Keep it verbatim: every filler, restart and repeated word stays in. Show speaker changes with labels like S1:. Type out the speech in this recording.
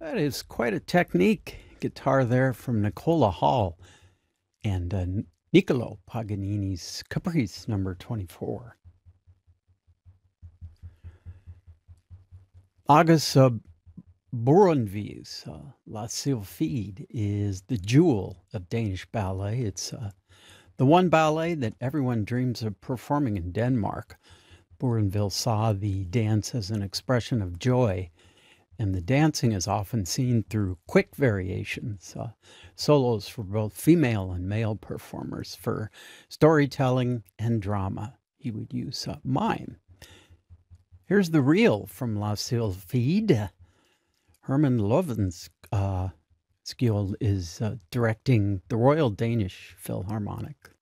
S1: That is quite a technique guitar there from Nicola Hall and uh, Niccolo Paganini's Caprice number twenty-four. August uh, Bournonville's uh, La Sylphide is the jewel of Danish ballet. It's uh, the one ballet that everyone dreams of performing in Denmark. Bournonville saw the dance as an expression of joy, and the dancing is often seen through quick variations, uh, solos for both female and male performers. For storytelling and drama, he would use uh, mime. Here's the reel from La Sylphide. Herman Lovenskjold uh, is uh, directing the Royal Danish Philharmonic.